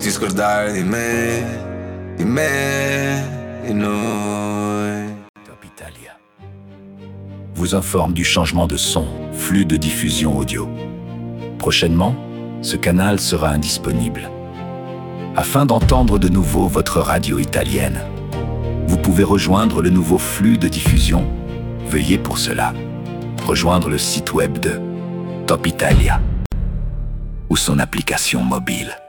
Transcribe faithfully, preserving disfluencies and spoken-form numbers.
ti scordare di me, di me, di noi. Top Italia vous informe du changement de son, flux de diffusion audio. Prochainement, ce canal sera indisponible. Afin d'entendre de nouveau votre radio italienne, vous pouvez rejoindre le nouveau flux de diffusion. Veuillez pour cela rejoindre le site web de Top Italia ou son application mobile.